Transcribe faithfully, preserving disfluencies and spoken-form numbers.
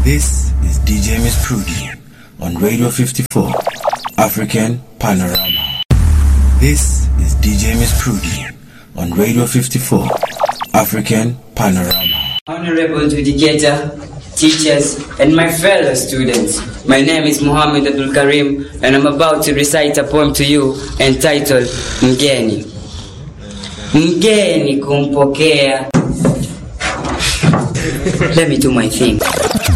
This is D J Miss Prudy on Radio fifty-four, African Panorama. This is D J Miss Prudy on Radio fifty-four, African Panorama. Honorable Judicator, teachers, and my fellow students, my name is Muhammad Abdul Karim, and I'm about to recite a poem to you entitled Mgeni. Mgeni kumpokea. Let me do my thing.